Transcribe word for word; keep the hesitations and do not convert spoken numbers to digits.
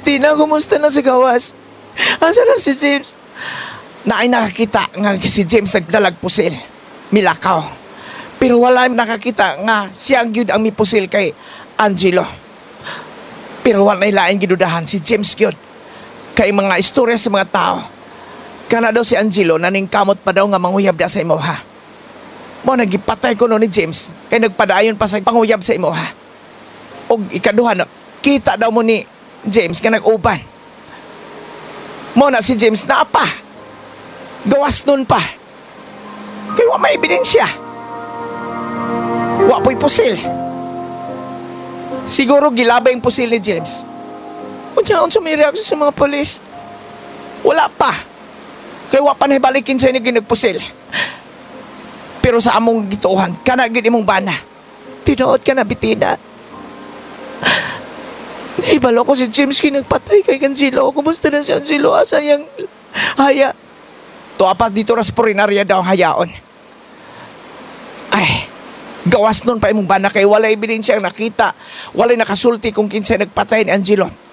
Bitina, kumusta na si gawas? Asa na si James? Naay nakakita nga si James nagdalag pusil. Milakaw. Pero wala nakakita nga siyang gyud ang mipusil kay Angelo. Pero wala lain gidudahan si James gyud. Kay mga istorya sa mga tao. Kana daw si Angelo naningkamot pa daw nga manguyab da sa imoha. Mo nagipatay ko no ni James kay nagpadayon pa sa panguyab sa imoha. Og ikaduha na, kita daw mo ni James nga nag-uban. Mo na si James na pa. Gawas nun pa. Kaya wa may ebidensya. Wa po'y pusil. Siguro gilabay yung pusil ni James. Unya, unsa may reaksyon sa mga polis? Wala pa. Kaya wa pa nahibalikin sa inyo ginagpusil. Pero sa among gituhan, kana gid imong bana. Tinuod ka na, Bitina. Ibalo ko si James kinagpatay kay Angelo. Kumusta na si Angelo? Asa yang haya? Tuapas dito ras purinarya daw hayaon. Ay, gawas nun pa imong bana kay wala ebidensya ang nakita. Wala nakasulti kung kinsa nagpatay ni Angelo.